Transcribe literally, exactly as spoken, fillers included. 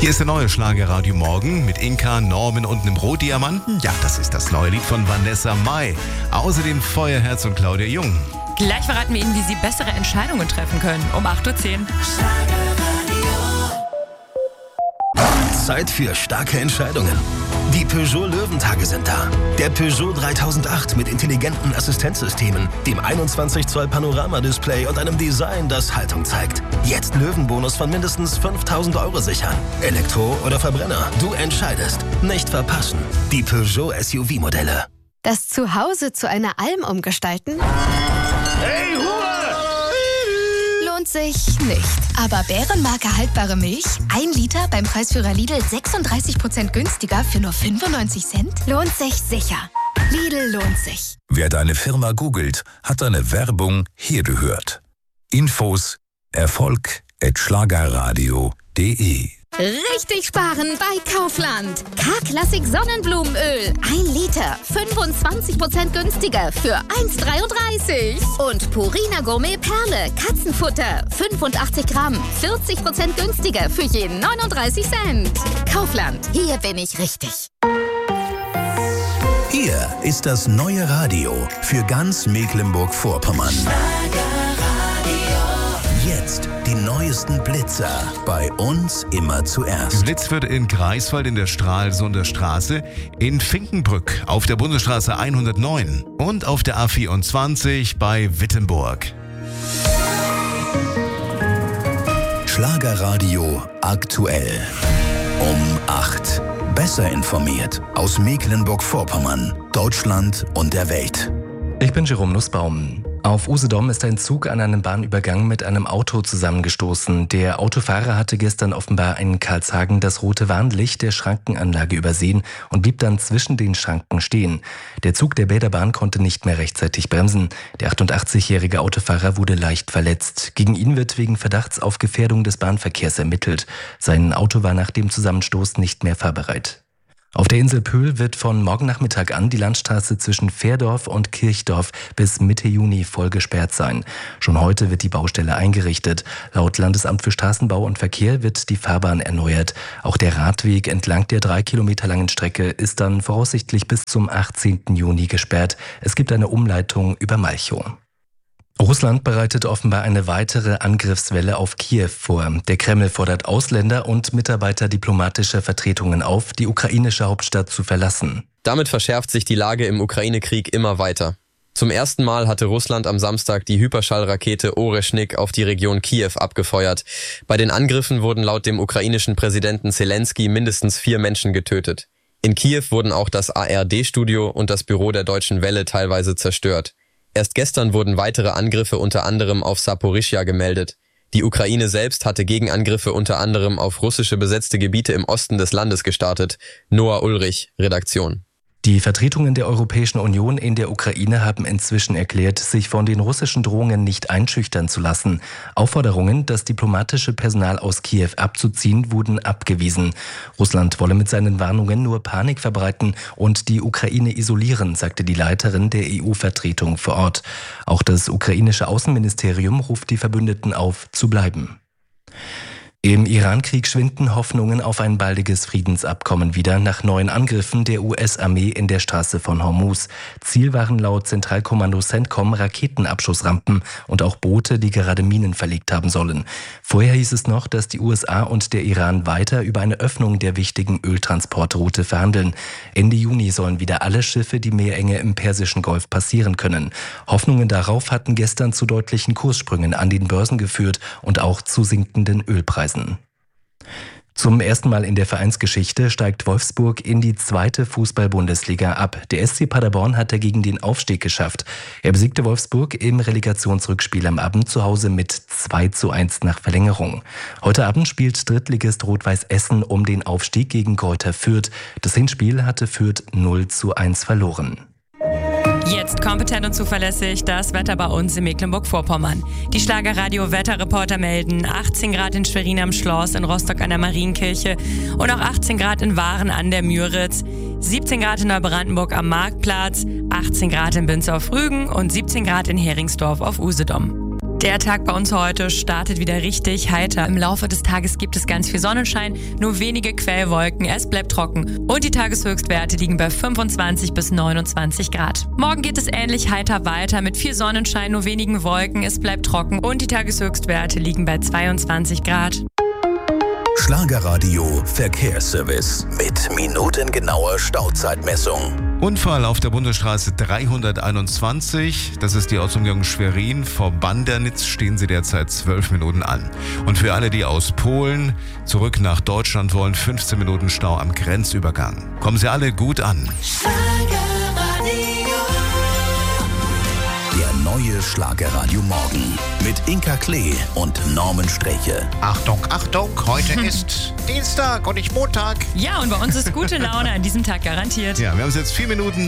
Hier ist der neue Schlagerradio Morgen mit Inka, Norman und einem Rotdiamanten. Ja, das ist das neue Lied von Vanessa Mai. Außerdem Feuerherz und Claudia Jung. Gleich verraten wir Ihnen, wie Sie bessere Entscheidungen treffen können. Um acht Uhr zehn. Zeit für starke Entscheidungen. Die Peugeot Löwentage sind da. Der Peugeot dreitausendacht mit intelligenten Assistenzsystemen, dem einundzwanzig Zoll Panoramadisplay und einem Design, das Haltung zeigt. Jetzt Löwenbonus von mindestens fünftausend Euro sichern. Elektro oder Verbrenner, du entscheidest. Nicht verpassen. Die Peugeot S U V-Modelle. Das Zuhause zu einer Alm umgestalten? Hey, Ruhe! Lohnt sich nicht. Aber Bärenmarke haltbare Milch, ein Liter beim Preisführer Lidl sechsunddreißig Prozent günstiger für nur fünfundneunzig Cent? Lohnt sich sicher. Lidl lohnt sich. Wer deine Firma googelt, hat deine Werbung hier gehört. Infos Erfolg at schlagerradio punkt de. Richtig sparen bei Kaufland. K-Klassik Sonnenblumenöl. ein Liter. fünfundzwanzig Prozent günstiger für eins Komma dreiunddreißig. Und Purina Gourmet Perle. Katzenfutter. fünfundachtzig Gramm. vierzig Prozent günstiger für je neununddreißig Cent. Kaufland. Hier bin ich richtig. Hier ist das neue Radio für ganz Mecklenburg-Vorpommern. Jetzt die neuesten Blitzer. Bei uns immer zuerst. Blitz wird in Greifswald in der Stralsunder Straße, in Finkenbrück auf der Bundesstraße hundertneun und auf der A vierundzwanzig bei Wittenburg. Schlagerradio aktuell. Um acht. Besser informiert aus Mecklenburg-Vorpommern, Deutschland und der Welt. Ich bin Jerome Nussbaum. Auf Usedom ist ein Zug an einem Bahnübergang mit einem Auto zusammengestoßen. Der Autofahrer hatte gestern offenbar in Karlshagen das rote Warnlicht der Schrankenanlage übersehen und blieb dann zwischen den Schranken stehen. Der Zug der Bäderbahn konnte nicht mehr rechtzeitig bremsen. Der achtundachtzigjährige Autofahrer wurde leicht verletzt. Gegen ihn wird wegen Verdachts auf Gefährdung des Bahnverkehrs ermittelt. Sein Auto war nach dem Zusammenstoß nicht mehr fahrbereit. Auf der Insel Pöhl wird von morgen Nachmittag an die Landstraße zwischen Fährdorf und Kirchdorf bis Mitte Juni voll gesperrt sein. Schon heute wird die Baustelle eingerichtet. Laut Landesamt für Straßenbau und Verkehr wird die Fahrbahn erneuert. Auch der Radweg entlang der drei Kilometer langen Strecke ist dann voraussichtlich bis zum achtzehnten Juni gesperrt. Es gibt eine Umleitung über Malchow. Russland bereitet offenbar eine weitere Angriffswelle auf Kiew vor. Der Kreml fordert Ausländer und Mitarbeiter diplomatischer Vertretungen auf, die ukrainische Hauptstadt zu verlassen. Damit verschärft sich die Lage im Ukraine-Krieg immer weiter. Zum ersten Mal hatte Russland am Samstag die Hyperschallrakete Oreschnik auf die Region Kiew abgefeuert. Bei den Angriffen wurden laut dem ukrainischen Präsidenten Zelensky mindestens vier Menschen getötet. In Kiew wurden auch das A R D-Studio und das Büro der Deutschen Welle teilweise zerstört. Erst gestern wurden weitere Angriffe unter anderem auf Saporischschja gemeldet. Die Ukraine selbst hatte Gegenangriffe unter anderem auf russische besetzte Gebiete im Osten des Landes gestartet. Noah Ulrich, Redaktion. Die Vertretungen der Europäischen Union in der Ukraine haben inzwischen erklärt, sich von den russischen Drohungen nicht einschüchtern zu lassen. Aufforderungen, das diplomatische Personal aus Kiew abzuziehen, wurden abgewiesen. Russland wolle mit seinen Warnungen nur Panik verbreiten und die Ukraine isolieren, sagte die Leiterin der E U-Vertretung vor Ort. Auch das ukrainische Außenministerium ruft die Verbündeten auf, zu bleiben. Im Iran-Krieg schwinden Hoffnungen auf ein baldiges Friedensabkommen wieder nach neuen Angriffen der U S-Armee in der Straße von Hormuz. Ziel waren laut Zentralkommando CENTCOM Raketenabschussrampen und auch Boote, die gerade Minen verlegt haben sollen. Vorher hieß es noch, dass die U S A und der Iran weiter über eine Öffnung der wichtigen Öltransportroute verhandeln. Ende Juni sollen wieder alle Schiffe die Meerenge im Persischen Golf passieren können. Hoffnungen darauf hatten gestern zu deutlichen Kurssprüngen an den Börsen geführt und auch zu sinkenden Ölpreisen. Zum ersten Mal in der Vereinsgeschichte steigt Wolfsburg in die zweite Fußball-Bundesliga ab. Der S C Paderborn hat dagegen den Aufstieg geschafft. Er besiegte Wolfsburg im Relegationsrückspiel am Abend zu Hause mit zwei zu eins nach Verlängerung. Heute Abend spielt Drittligist Rot-Weiß Essen um den Aufstieg gegen Greuther Fürth. Das Hinspiel hatte Fürth null zu eins verloren. Jetzt kompetent und zuverlässig das Wetter bei uns in Mecklenburg-Vorpommern. Die Schlagerradio-Wetterreporter melden achtzehn Grad in Schwerin am Schloss, in Rostock an der Marienkirche und auch achtzehn Grad in Waren an der Müritz, siebzehn Grad in Neubrandenburg am Marktplatz, achtzehn Grad in Binz auf Rügen und siebzehn Grad in Heringsdorf auf Usedom. Der Tag bei uns heute startet wieder richtig heiter. Im Laufe des Tages gibt es ganz viel Sonnenschein, nur wenige Quellwolken, es bleibt trocken. Und die Tageshöchstwerte liegen bei fünfundzwanzig bis neunundzwanzig Grad. Morgen geht es ähnlich heiter weiter mit viel Sonnenschein, nur wenigen Wolken, es bleibt trocken. Und die Tageshöchstwerte liegen bei zweiundzwanzig Grad. Schlagerradio Verkehrsservice mit minutengenauer Stauzeitmessung. Unfall auf der Bundesstraße dreihunderteinundzwanzig, das ist die Ortsumgehung Schwerin. Vor Bandernitz stehen Sie derzeit zwölf Minuten an. Und für alle, die aus Polen zurück nach Deutschland wollen, fünfzehn Minuten Stau am Grenzübergang. Kommen Sie alle gut an. Der neue Schlagerradio Morgen mit Inka Klee und Norman Streche. Achtung, Achtung, heute ist Dienstag und nicht Montag. Ja, und bei uns ist gute Laune an diesem Tag garantiert. Ja, wir haben es jetzt vier Minuten